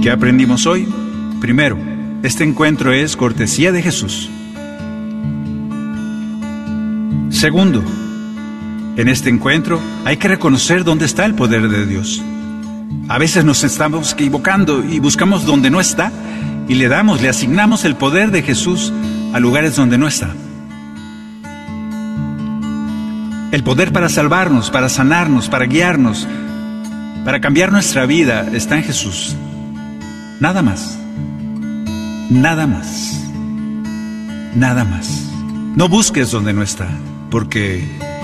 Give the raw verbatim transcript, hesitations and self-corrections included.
¿Qué aprendimos hoy? Primero, este encuentro es cortesía de Jesús. Segundo, en este encuentro hay que reconocer dónde está el poder de Dios. A veces nos estamos equivocando y buscamos donde no está y le damos, le asignamos el poder de Jesús a lugares donde no está. El poder para salvarnos, para sanarnos, para guiarnos, para cambiar nuestra vida está en Jesús. Nada más. Nada más. Nada más. No busques donde no está, porque